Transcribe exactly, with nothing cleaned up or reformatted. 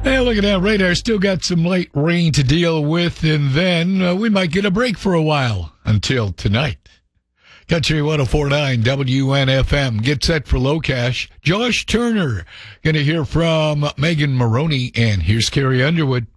Hey, look at that radar. Still got some light rain to deal with, and then uh, we might get a break for a while until tonight. Country one oh four point nine W N F M. Get set for Low Cash. Josh Turner. Going to hear from Megan Maroney, and here's Carrie Underwood.